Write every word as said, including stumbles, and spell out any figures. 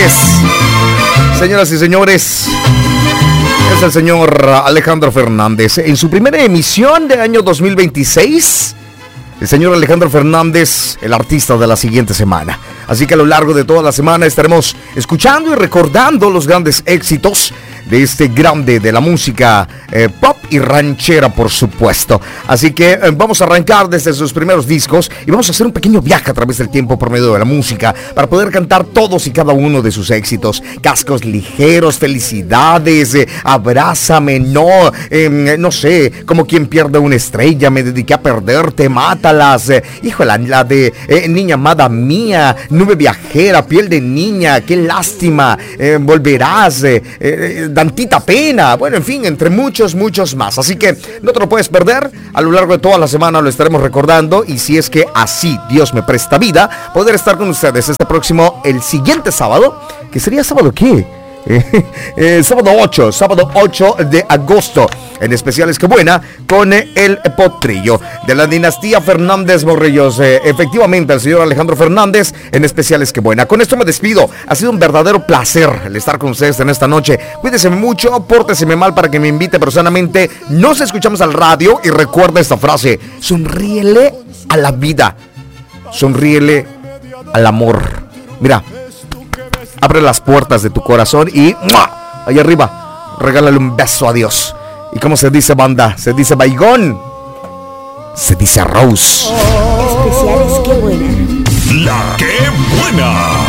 Señoras y señores, es el señor Alejandro Fernández. En su primera emisión de año dos mil veintiséis, el señor Alejandro Fernández, el artista de la siguiente semana. Así que a lo largo de toda la semana estaremos escuchando y recordando los grandes éxitos de este grande de la música eh, pop y ranchera, por supuesto. Así que eh, vamos a arrancar desde sus primeros discos y vamos a hacer un pequeño viaje a través del tiempo por medio de la música para poder cantar todos y cada uno de sus éxitos. Cascos ligeros, felicidades, eh, abrázame, no, eh, no sé, como quien pierde una estrella, me dediqué a perderte, mátalas, eh, hijo, la, la de eh, niña amada mía, nube viajera, piel de niña, qué lástima, eh, volverás, eh, eh, tantita pena, bueno, en fin, entre muchos, muchos más. Así que no te lo puedes perder, a lo largo de toda la semana lo estaremos recordando, y si es que así Dios me presta vida, poder estar con ustedes este próximo, el siguiente sábado, que sería sábado ¿qué? Eh, eh, sábado ocho, sábado ocho de agosto, en especiales que buena, con eh, el potrillo de la dinastía Fernández Morrillos. Eh, efectivamente, el señor Alejandro Fernández, en especiales que buena. Con esto me despido. Ha sido un verdadero placer el estar con ustedes en esta noche. Cuídese mucho, pórteseme mal para que me invite personalmente. Nos escuchamos al radio y recuerda esta frase: sonríele a la vida, sonríele al amor. Mira, abre las puertas de tu corazón y ¡mua! Ahí arriba, regálale un beso a Dios. ¿Y cómo se dice, banda? Se dice baigón. Se dice Rose. Especiales, qué buena. La qué buena.